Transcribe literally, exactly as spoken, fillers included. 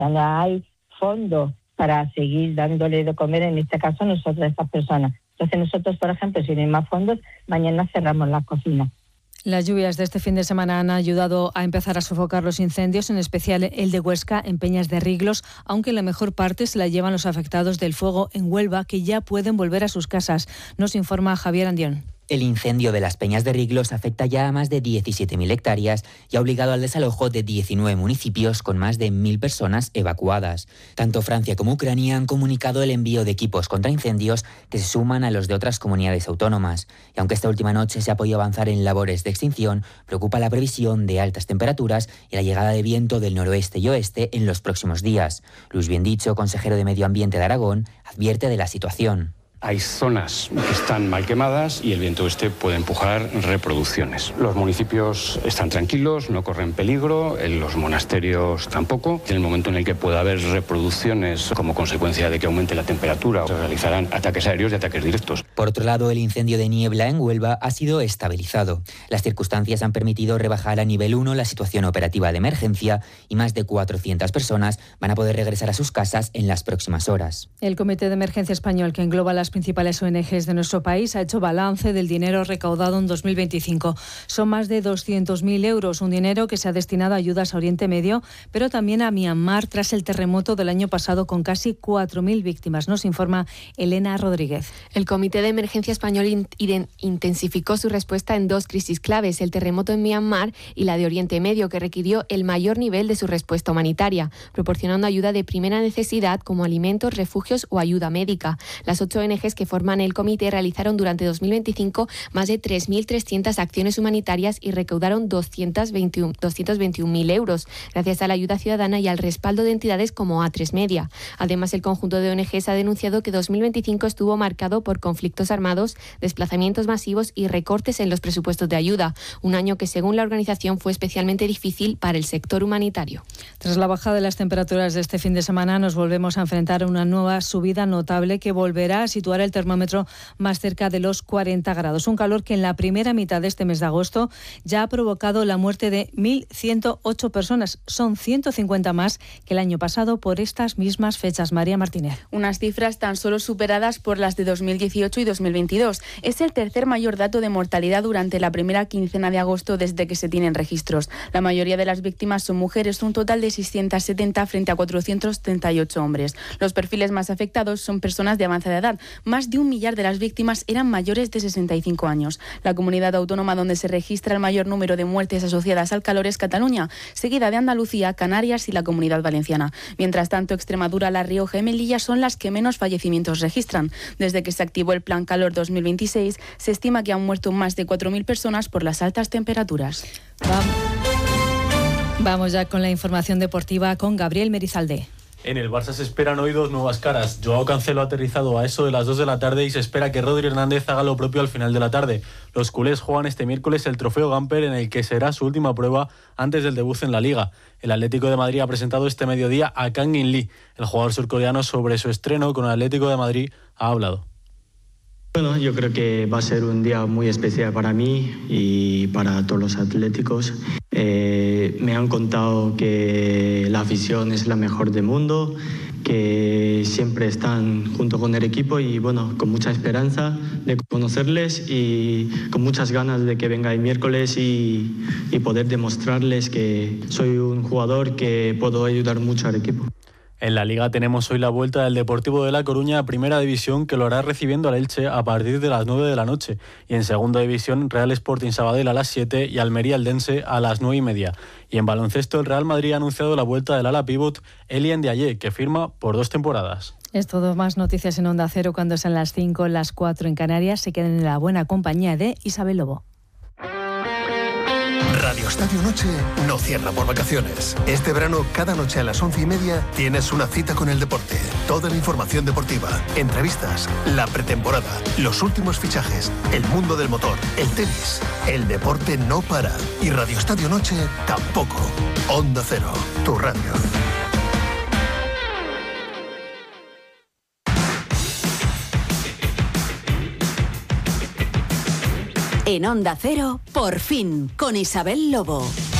No hay fondo para seguir dándole de comer, en este caso nosotros a estas personas. Entonces nosotros, por ejemplo, si no hay más fondos, mañana cerramos las cocinas. Las lluvias de este fin de semana han ayudado a empezar a sofocar los incendios, en especial el de Huesca, en Peñas de Riglos, aunque la mejor parte se la llevan los afectados del fuego en Huelva, que ya pueden volver a sus casas. Nos informa Javier Andión. El incendio de las Peñas de Riglos afecta ya a más de diecisiete mil hectáreas y ha obligado al desalojo de diecinueve municipios con más de mil personas evacuadas. Tanto Francia como Ucrania han comunicado el envío de equipos contra incendios que se suman a los de otras comunidades autónomas. Y aunque esta última noche se ha podido avanzar en labores de extinción, preocupa la previsión de altas temperaturas y la llegada de viento del noroeste y oeste en los próximos días. Luis Biendicho, consejero de Medio Ambiente de Aragón, advierte de la situación. Hay zonas que están mal quemadas y el viento este puede empujar reproducciones. Los municipios están tranquilos, no corren peligro, los monasterios tampoco. En el momento en el que pueda haber reproducciones como consecuencia de que aumente la temperatura, se realizarán ataques aéreos y ataques directos. Por otro lado, el incendio de niebla en Huelva ha sido estabilizado. Las circunstancias han permitido rebajar a nivel uno la situación operativa de emergencia y más de cuatrocientas personas van a poder regresar a sus casas en las próximas horas. El Comité de Emergencia Español, que engloba las principales O N Ges de nuestro país, ha hecho balance del dinero recaudado en dos mil veinticinco. Son más de doscientos mil euros, un dinero que se ha destinado a ayudas a Oriente Medio, pero también a Myanmar tras el terremoto del año pasado con casi cuatro mil víctimas. Nos informa Elena Rodríguez. El Comité de Emergencia Español in- intensificó su respuesta en dos crisis claves, el terremoto en Myanmar y la de Oriente Medio, que requirió el mayor nivel de su respuesta humanitaria, proporcionando ayuda de primera necesidad como alimentos, refugios o ayuda médica. Las ocho O N Ges que forman el comité realizaron durante dos mil veinticinco más de tres mil trescientas acciones humanitarias y recaudaron doscientos veintiuno mil euros, gracias a la ayuda ciudadana y al respaldo de entidades como A tres Media. Además, el conjunto de O N Ges ha denunciado que dos mil veinticinco estuvo marcado por conflictos armados, desplazamientos masivos y recortes en los presupuestos de ayuda, un año que, según la organización, fue especialmente difícil para el sector humanitario. Tras la bajada de las temperaturas de este fin de semana, nos volvemos a enfrentar a una nueva subida notable que volverá a situar el termómetro más cerca de los cuarenta grados. Un calor que en la primera mitad de este mes de agosto ya ha provocado la muerte de mil ciento ocho personas. Son ciento cincuenta más que el año pasado por estas mismas fechas. María Martínez. Unas cifras tan solo superadas por las de dos mil dieciocho y dos mil veintidós. Es el tercer mayor dato de mortalidad durante la primera quincena de agosto desde que se tienen registros. La mayoría de las víctimas son mujeres, un total de seiscientos setenta frente a cuatrocientos treinta y ocho hombres. Los perfiles más afectados son personas de avanzada edad. Más de un millar de las víctimas eran mayores de sesenta y cinco años. La comunidad autónoma donde se registra el mayor número de muertes asociadas al calor es Cataluña, seguida de Andalucía, Canarias y la Comunidad Valenciana. Mientras tanto, Extremadura, La Rioja y Melilla son las que menos fallecimientos registran. Desde que se activó el Plan Calor dos mil veintiséis, se estima que han muerto más de cuatro mil personas por las altas temperaturas. Vamos ya con la información deportiva con Gabriel Merizalde. En el Barça se esperan hoy dos nuevas caras. Joao Cancelo ha aterrizado a eso de las dos de la tarde y se espera que Rodri Hernández haga lo propio al final de la tarde. Los culés juegan este miércoles el Trofeo Gamper, en el que será su última prueba antes del debut en la Liga. El Atlético de Madrid ha presentado este mediodía a Kang-in Lee. El jugador surcoreano, sobre su estreno con el Atlético de Madrid, ha hablado. Bueno, yo creo que va a ser un día muy especial para mí y para todos los atléticos. Eh, me han contado que la afición es la mejor del mundo, que siempre están junto con el equipo y bueno, con mucha esperanza de conocerles y con muchas ganas de que venga el miércoles y, y poder demostrarles que soy un jugador que puedo ayudar mucho al equipo. En la Liga tenemos hoy la vuelta del Deportivo de La Coruña a Primera División, que lo hará recibiendo al Elche a partir de las nueve de la noche. Y en Segunda División, Real Sporting Sabadell a las siete y Almería Eldense a las nueve y media. Y en baloncesto, el Real Madrid ha anunciado la vuelta del ala pívot Elian Ndiaye, que firma por dos temporadas. Es todo. Más noticias en Onda Cero cuando sean las cinco, las cuatro en Canarias. Se queden en la buena compañía de Isabel Lobo. Radio Estadio Noche no cierra por vacaciones. Este verano, cada noche a las once y media, tienes una cita con el deporte. Toda la información deportiva, entrevistas, la pretemporada, los últimos fichajes, el mundo del motor, el tenis. El deporte no para. Y Radio Estadio Noche tampoco. Onda Cero, tu radio. En Onda Cero, por fin, con Isabel Lobo.